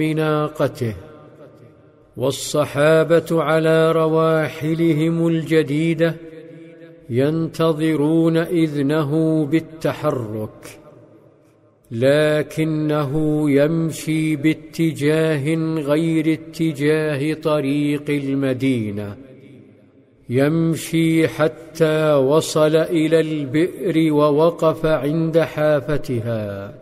بناقته، والصحابة على رواحلهم الجديدة ينتظرون إذنه بالتحرك، لكنه يمشي باتجاه غير اتجاه طريق المدينة، يمشي حتى وصل إلى البئر ووقف عند حافتها،